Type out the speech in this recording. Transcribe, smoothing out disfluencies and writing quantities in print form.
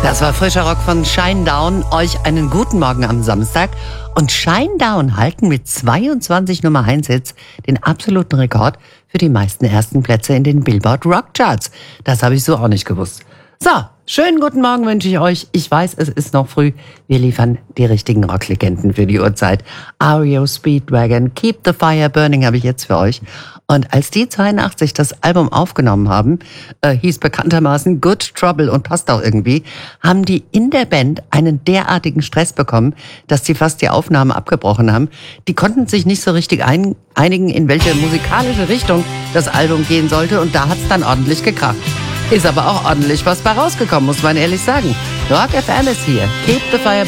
Das war frischer Rock von Shinedown. Euch einen guten Morgen am Samstag. Und Shinedown halten mit 22 Nummer 1 Hits den absoluten Rekord für die meisten ersten Plätze in den Billboard Rock Charts. Das habe ich so auch nicht gewusst. So, schönen guten Morgen wünsche ich euch. Ich weiß, es ist noch früh. Wir liefern die richtigen Rocklegenden für die Uhrzeit. REO Speedwagon, Keep the Fire Burning habe ich jetzt für euch. Und als die 82 das Album aufgenommen haben, hieß bekanntermaßen Good Trouble und passt auch irgendwie, haben die in der Band einen derartigen Stress bekommen, dass sie fast die Aufnahmen abgebrochen haben. Die konnten sich nicht so richtig einigen, in welche musikalische Richtung das Album gehen sollte, und da hat's dann ordentlich gekracht. Ist aber auch ordentlich was bei rausgekommen, muss man ehrlich sagen. Rock FM ist hier. Keep the Fire